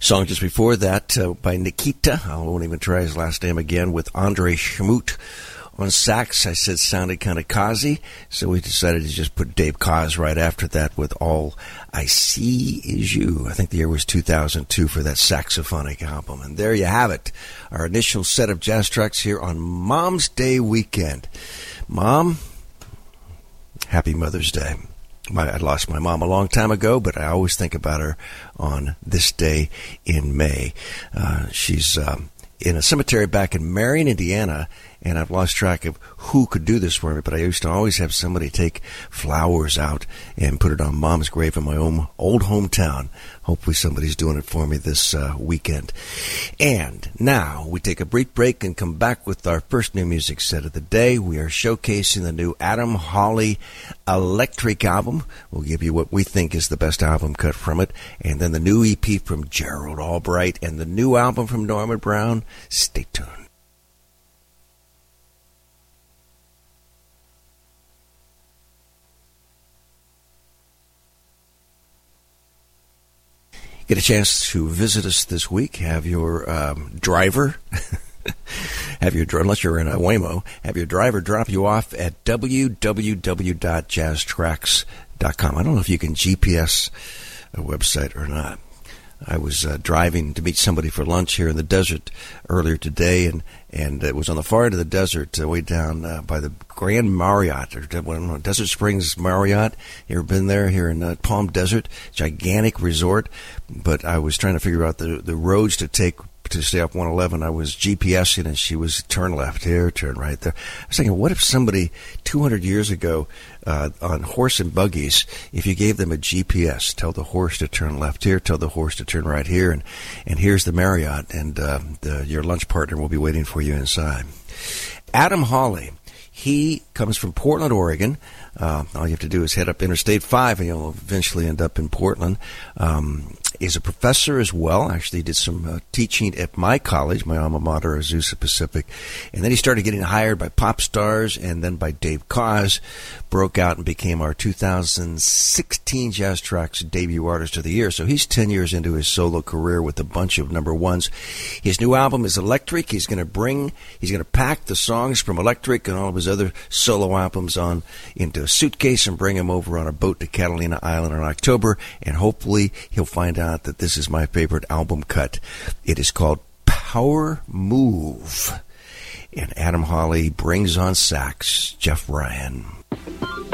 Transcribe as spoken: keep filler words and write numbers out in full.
Song just before that uh, by Nikita. I won't even try his last name again, with Andre Schmut on sax. I said sounded kind of Kazi, so we decided to just put Dave Koz right after that with All I See Is You. I think the year was two thousand two for that saxophonic album. And there you have it, our initial set of jazz tracks here on Mom's Day weekend. Mom, happy Mother's Day. My, I lost my mom a long time ago, but I always think about her on this day in May. Uh, she's um, in a cemetery back in Marion, Indiana, and I've lost track of who could do this for me, but I used to always have somebody take flowers out and put it on Mom's grave in my own old hometown. Hopefully somebody's doing it for me this uh, weekend. And now we take a brief break and come back with our first new music set of the day. We are showcasing the new Adam Hawley Electric album. We'll give you what we think is the best album cut from it, and then the new E P from Gerald Albright and the new album from Norman Brown. Stay tuned. Get a chance to visit us this week. Have your um, driver, have your unless you're in a Waymo, have your driver drop you off at w w w dot jazz tracks dot com. I don't know if you can G P S a website or not. I was uh, driving to meet somebody for lunch here in the desert earlier today, and, and it was on the far end of the desert, uh, way down uh, by the Grand Marriott, or well, know, Desert Springs Marriott. You ever been there here in uh, Palm Desert? Gigantic resort. But I was trying to figure out the, the roads to take to stay off one eleven. I was GPSing, and she was turn left here, turn right there. I was thinking, what if somebody two hundred years ago uh, on horse and buggies, if you gave them a G P S, tell the horse to turn left here, tell the horse to turn right here, and, and here's the Marriott, and uh, the, your lunch partner will be waiting for you inside. Adam Hawley, he comes from Portland, Oregon. Uh, all you have to do is head up Interstate five, and you'll eventually end up in Portland. Um, he's a professor as well. Actually, he did some uh, teaching at my college, my alma mater, Azusa Pacific. And then he started getting hired by pop stars and then by Dave Koz, broke out and became our two thousand sixteen Jazz Tracks Debut Artist of the Year. So he's ten years into his solo career with a bunch of number ones. His new album is Electric. He's going to bring, he's going to pack the songs from Electric and all of his other solo albums on into a suitcase and bring them over on a boat to Catalina Island in October, and hopefully he'll find out that this is my favorite album cut. It is called Power Move, and Adam Hawley brings on sax Jeff Ryan.